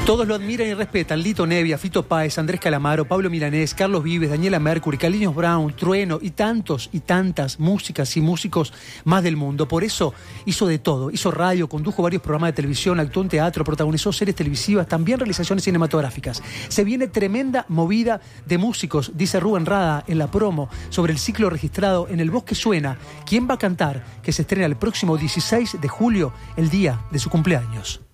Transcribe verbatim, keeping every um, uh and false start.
Todos lo admiran y respetan. Lito Nevia, Fito Páez, Andrés Calamaro, Pablo Milanés, Carlos Vives, Daniela Mercury, Carlinhos Brown, Trueno y tantos y tantas músicas y músicos más del mundo. Por eso hizo de todo. Hizo radio, condujo varios programas de televisión, actuó en teatro, protagonizó series televisivas, también realizaciones cinematográficas. Se viene tremenda movida de músicos, dice Rubén Rada en la promo, sobre el ciclo registrado En el Bosque Suena. ¿Quién va a cantar? Que se estrena el próximo dieciséis de julio, el día de su cumpleaños.